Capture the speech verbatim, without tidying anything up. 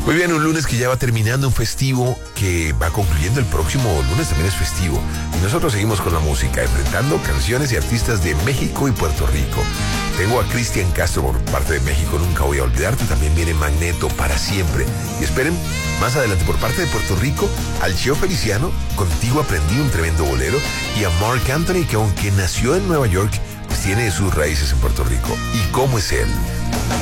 Muy bien, un lunes que ya va terminando, un festivo que va concluyendo el próximo lunes, también es festivo. Y nosotros seguimos con la música, enfrentando canciones y artistas de México y Puerto Rico. Tengo a Cristian Castro por parte de México, Nunca Voy a Olvidarte. También viene Magneto, Para Siempre. Y esperen, más adelante por parte de Puerto Rico, al Cheo Feliciano, Contigo Aprendí, un tremendo bolero. Y a Marc Anthony, que aunque nació en Nueva York, pues tiene sus raíces en Puerto Rico. ¿Y cómo es él?